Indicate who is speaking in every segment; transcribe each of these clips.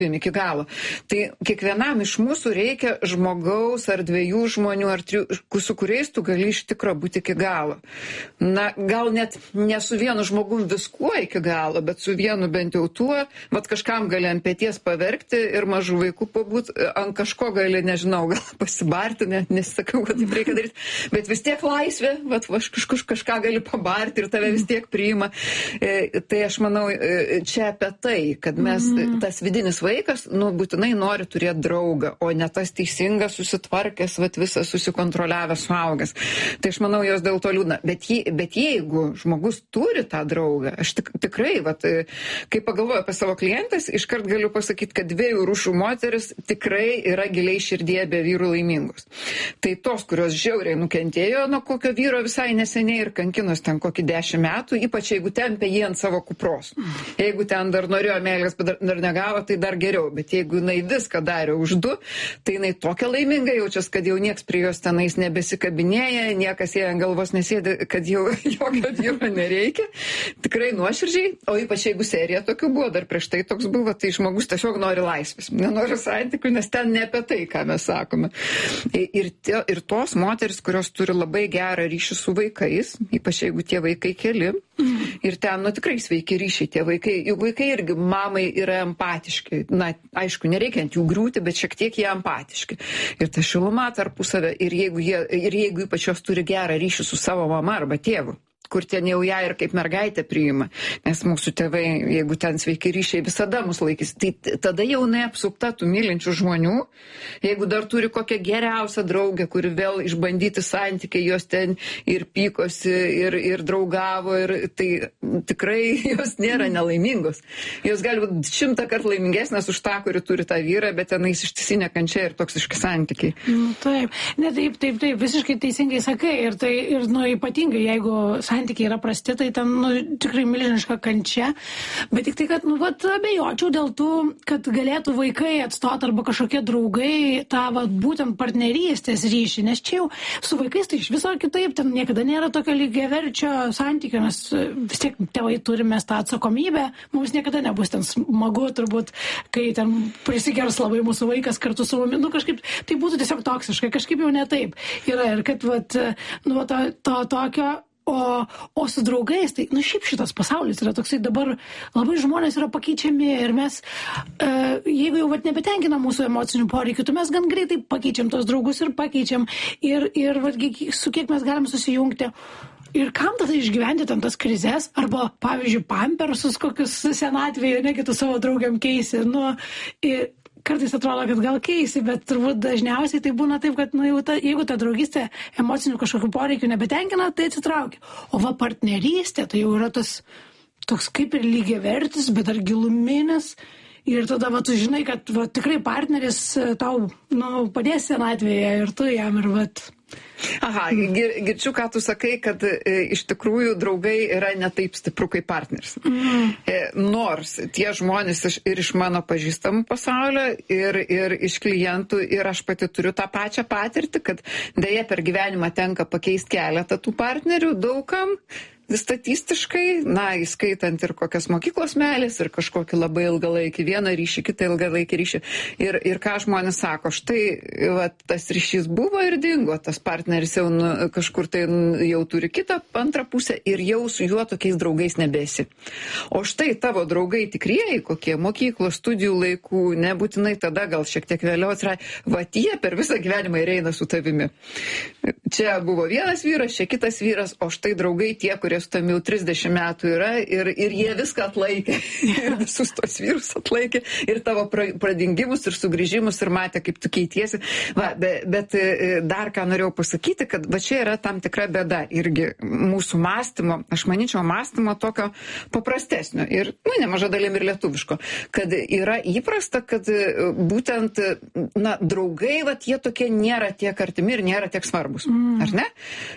Speaker 1: iki galo. Tai kiekvienam iš mūsų reikia žmogaus ar dviejų žmonių ar trijų, su kuriais tu gali iš tikro būti iki galo. Na, gal net ne su vienu žmogum viskuo iki galo, bet su vienu bent jau tuo, vat kažkam gali ant peties paverkti ir mažų vaikų pabūt, ant kažko gali, nežinau, gal pasibarti, net nesakau, kad taip reikia daryti, bet vis tiek laisvė, vat kažką gali pabarti ir tave vis tiek priima. Tai aš manau, čia apie tai, kad mes, tas vidinis vaikas, būtinai nori turėti draugą, o ne tas teisingas, susitvarkęs, visas susikontroliavęs suaugęs. Tai aš manau, jos dėl to liūdna. Bet jeigu žmogus turi tą draugą, aš tikrai, kai pagalvoju apie savo klientės, iškart galiu pasakyti, kad dviejų rūšių moteris tikrai yra giliai širdie be vyrų laimingos. Tai tos, kurios žiauriai nukentėjo nuo kokio vyro visai neseniai ir kankinos ten kokį 10 metų, ypač jeigu tempė jį ant savo kupros. Jeigu ten dar norėjo meilės, bet dar negavo, tai dar geriau. Bet jeigu jinai viską darė už 2, tai jinai tokia laiminga jaučias, kad jau nieks prie jos tenais nebesikabinėja, niekas jai ant galvos nesėdi, kad jau jokio vyro nereikia. Tikrai nuoširdžiai, o ypač jeigu serija tokių buvo, dar prieš tai toks buvo, tai žmogus tiesiog nori laisvės, nenori santykių, nes ten ne apie tai, ką mes sakome. Ir tos moteris, kurios turi labai gerą ryšį su vaikais, ypač jeigu tie vaikai keli, ir ten, tikrai sveiki ryšiai tie vaikai, juk vaikai irgi mamai yra empatiški. Na, aišku, nereikia ant jų griūti, bet šiek tiek jie empatiški. Ir ta šiluma tarpusavę, ir jeigu ypač jos turi gerą ryšį su savo mama arba tėvu, kur ten jau ją ir kaip mergaitę priima, nes mūsų tėvai, jeigu ten sveiki ryšiai, visada mus laikys. Tai tada jau neapsupta tų mylinčių žmonių, jeigu dar turi kokią geriausią draugę, kuri vėl išbandyti santykiai, jos ten ir pykosi, ir draugavo, ir tai tikrai jos nėra nelaimingos. Jos gali būti 100 kartų laimingesnės už tą, kuri turi tą vyrą, bet tenais ištisinė kančia ir toksiški santykiai.
Speaker 2: Taip, taip, visiškai teisingai sakai, ir ypatingai, jeigu santykiai yra prasti, tai ten tikrai milžiniška kančia, bet tik tai, kad abejočiau dėl tų, kad galėtų vaikai atstoti arba kažkokie draugai tą būtent partnerystės ryšį, nes čia jau su vaikais tai iš viso kitaip, ten niekada nėra tokio lygiaverčio santykio, nes vis tiek tėvai turime tą atsakomybę, mums niekada nebus ten smagu turbūt, kai ten prisigers labai mūsų vaikas kartu su mumis, kažkaip tai būtų tiesiog toksiškai, kažkaip jau ne taip yra ir kad to tokio. O su draugais, tai, šiaip šitas pasaulis yra toksai dabar, labai žmonės yra pakeičiami ir mes, jeigu jau nebetenkina mūsų emocinių poreikių, tai mes gan greitai pakeičiam tos draugus ir pakeičiam ir su kiek mes galim susijungti. Ir kam tada išgyventi tam tas krizes, arba, pavyzdžiui, pampersus kokius senatvėje, negi tu savo draugiam keisi, ir kartais atrodo, kad gal keisi, bet turbūt dažniausiai tai būna taip, kad jeigu ta draugystė emocinių kažkokių poreikių nebetenkina, tai atsitraukia. O partnerystė tai jau yra tas toks kaip ir lygiavertis, bet dar giluminis. Ir tada tu žinai, kad tikrai partneris tau padės senatvėje ir tu jam ir
Speaker 1: Aha, girdžiu, ką tu sakai, kad iš tikrųjų draugai yra ne taip stipru kaip partneris. Nors tie žmonės ir iš mano pažįstamų pasaulio, ir iš klientų, ir aš pati turiu tą pačią patirtį, kad deja per gyvenimą tenka pakeisti keletą tų partnerių daugam. Statistiškai, įskaitant ir kokias mokyklos meilės, ir kažkokį labai ilgalaikį vieną ryšį, kitą ilgalaikį ryšį. Ir ką žmonės sako, štai tas ryšys buvo ir dingo, tas partneris jau kažkur tai jau turi kitą antrą pusę ir jau su juo tokiais draugais nebesi. O štai tavo draugai tikrieji, kokie mokyklos, studijų laikų, nebūtinai tada, gal šiek tiek vėliau atsirai, jie per visą gyvenimą ir eina su tavimi. Čia buvo vienas vyras, čia kitas vyras, o štai draugai tie, kurie su tam jau 30 metų yra ir jie viską atlaikė, ir visus tos vyrus atlaikė, ir tavo pradingimus, ir sugrįžimus, ir matė, kaip tu keitiesi. Bet dar ką norėjau pasakyti, kad čia yra tam tikra bėda irgi mūsų mąstymo, aš manyčiau mąstymo tokio paprastesnio ir, nemaža dalim ir lietuviško, kad yra įprasta, kad būtent, draugai, jie tokie nėra tiek artimi ir nėra tiek svarbus, ar ne?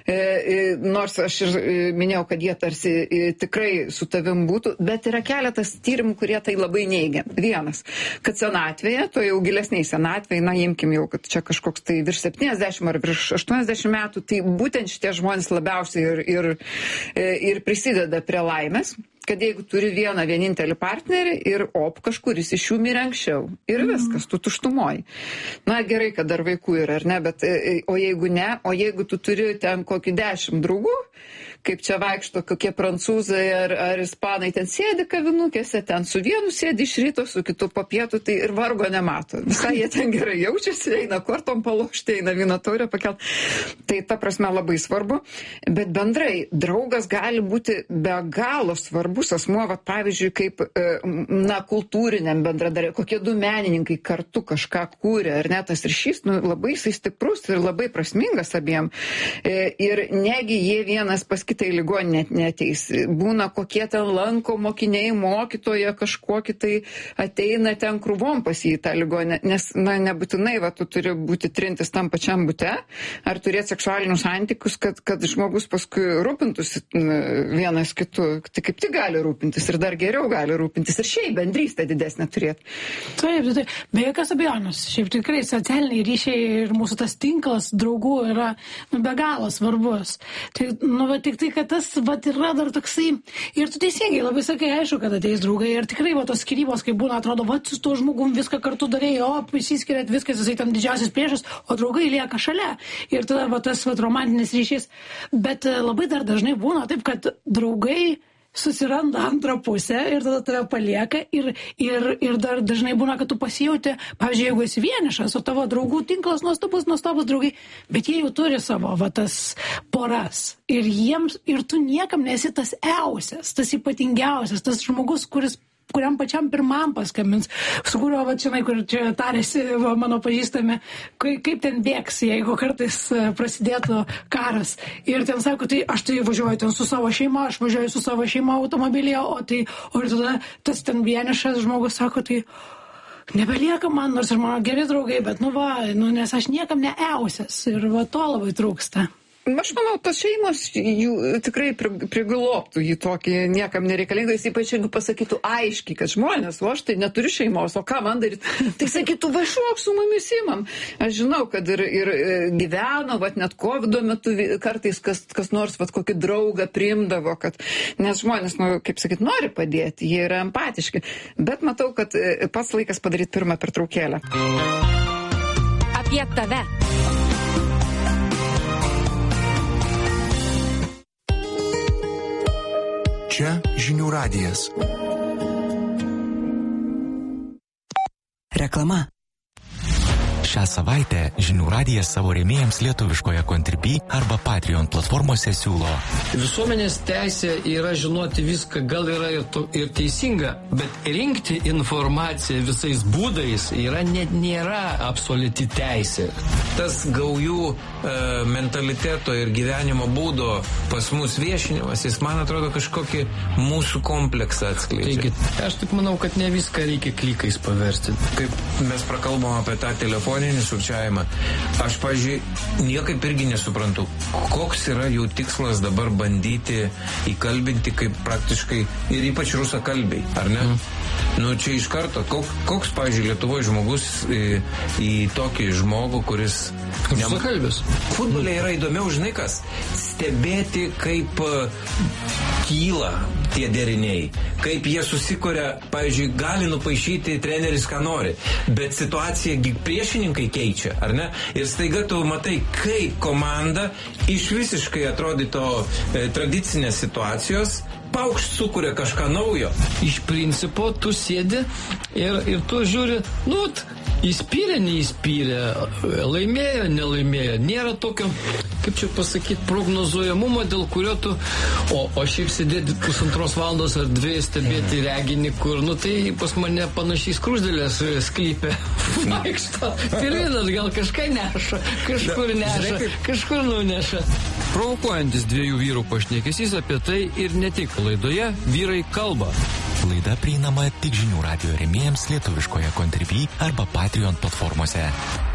Speaker 1: Nors aš ir minėjau, kad jie tarsi tikrai su tavim būtų, bet yra keletas tyrimų, kurie tai labai neigia. Vienas, kad senatvėje, to jau gilesniai senatvėje, imkim jau, kad čia kažkoks tai virš 70 ar virš 80 metų, tai būtent šitie žmonės labiausiai ir prisideda prie laimės. kad jeigu turi vienintelį partnerį ir kažkuris iš jų mirė anksčiau. Ir viskas, tu tuštumoji. Na, gerai, kad dar vaikų yra, ar ne, bet o jeigu tu turi ten kokį 10 draugų, kaip čia vaikšto kokie prancūzai ar ispanai, ten sėdi kavinukėse, ten su vienu sėdi iš ryto, su kitu po pietų, tai ir vargo nemato. Visai jie ten gerai jaučiasi, eina kortom palošti, eina vyno taurę pakelt. Tai ta prasme labai svarbu. Bet bendrai, draugas gali būti be galo svarbus asmuo, va, pavyzdžiui, kaip, kultūriniam bendradarė, kokie 2 menininkai kartu kažką kūrė, ar ne, tas ryšys, labai jisai stiprus ir labai prasmingas abiem. Ir negi jie vienas pas kitą į ligoninę neteis. Būna kokie ten lanko mokiniai, mokytoja kažkokį tai ateina ten krūvom pas jį į tą ligoninę, nes, nebūtinai, va, tu turi būti trintis tam pačiam bute, ar turėti seksualinius santykius, kad žmogus paskui rūpintųsi vienas kitu. Tai kaip tik gali rūpintis ir dar geriau gali rūpintis ir šiaip bendrystę didesnę turėti.
Speaker 2: Taip. Be jokios abejonės. Šiaip tikrai socialiniai ryšiai ir mūsų tas tinklas draugų yra be galo svarbus. Tik tai, kad tas yra dar toksai, ir tu teisingai labai sakai, aišku, kad ateis draugai, ir tikrai tos skyrybos, kai būna, atrodo, su tuo žmogum viską kartu darėjai, išsiskiriat viskas, jisai tam didžiausias priešas, o draugai lieka šalia. Ir tada tas romantinis ryšys. Bet labai dar dažnai būna taip, kad draugai susiranda antrą pusę ir tada tave palieka ir dar dažnai būna, kad tu pasijauti, pavyzdžiui, jeigu esi vienišas, o tavo draugų tinklas nuostabus draugai, bet jie jau turi savo tas poras ir tu niekam nesi tas eusias, tas ypatingiausias, tas žmogus, kuriam pačiam pirmam paskambins, su kuriuo, kur čia tarėsi mano pažįstami, kaip ten bėgs, jeigu kartais prasidėtų karas. Ir ten sako, tai aš tai važiuoju ten su savo šeima, aš važiuoju su savo šeima automobilyje, o tada tas ten vienišas žmogus sako, tai nebelieka man, nors ir mano geri draugai, bet nes aš niekam neeusias ir to labai trūksta.
Speaker 1: Aš manau, tos šeimos jų tikrai priguloptų jį tokį niekam nereikalingais, ypač jeigu pasakytų aiškiai, kad žmonės, aš tai neturiu šeimos, o ką man daryti? Tai sakytų, važiuok su mumis imam. Aš žinau, kad ir gyveno, net COVID metu kartais kas nors kokį draugą priimdavo, nes žmonės, kaip sakyt, nori padėti, jie yra empatiški. Bet matau, kad pats laikas padaryti pirmą pertraukėlę.
Speaker 3: Apie tave.
Speaker 4: Čia Žinių radijas.
Speaker 5: Reklama.
Speaker 6: Šią savaitę Žinių radijas savo rėmėjams lietuviškoje Contribui arba Patreon platformose siūlo.
Speaker 7: Visuomenės teisė yra žinoti viską, gal yra ir teisinga, bet rinkti informaciją visais būdais nėra absoliuti teisė. Tas gaujų mentaliteto ir gyvenimo būdo pas mus viešinimas, jis, man atrodo, kažkokį mūsų kompleksą atskleidžia. Taigi, aš tik manau, kad ne viską reikia klikais paversti. Kaip mes prakalbam apie tą telefoninį sukčiavimą, aš, pavyzdžiui, niekaip irgi nesuprantu, koks yra jų tikslas dabar bandyti įkalbinti kaip praktiškai ir ypač rusakalbiai, ar ne? Čia iš karto, koks, pavyzdžiui, Lietuvoje žmogus į tokį žmogų, kuris... Rusakalbis. Futbolė yra įdomiau, žinai kas, stebėti, kaip kyla tie deriniai, kaip jie susikuria, pavyzdžiui, gali nupaišyti treneris, ką nori, bet situacija priešininkai keičia, ar ne? Ir staiga tu matai, kaip komanda iš visiškai atrodyto tradicinės situacijos paukšt sukuria kažką naujo. Iš principo tu sėdi ir tu žiūri, įspyrė, neįspyrė, laimėjo, nelaimėjo. Nėra tokio, kaip čia pasakyti, prognozuojamumo, dėl kurio tu, o šiaip sėdėti 1,5 valandos ar 2 stebėti reginį, kur, tai pas mane panašiai skruzdėlės sklypė. Vaikšto, pirminas gal kažką neša, kažkur neša, kažkur nuneša. Provokuojantis 2 vyrų pašnekesys apie tai ir ne tik laidoje Vyrai kalba.
Speaker 6: Laida prieinama tik Žinių radijo rėmėjams lietuviškoje Contribui arba Patreon platformose.